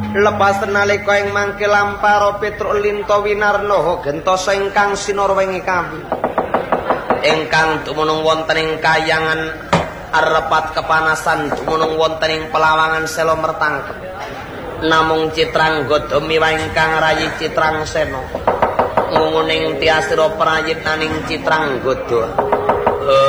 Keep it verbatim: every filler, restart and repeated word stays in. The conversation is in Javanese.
lepas nalika ing mangke lamparo Petruk Linto Winarno gentosa ingkang sinurwengi kami ingkang dumunung wonten ing kayangan arepat kepanasan dumunung wonten ing pelawangan selo mertangkep namung Citranggoda miwa ingkang rayi Citrangsena ngunguning tiasira prayitnaning Citranggoda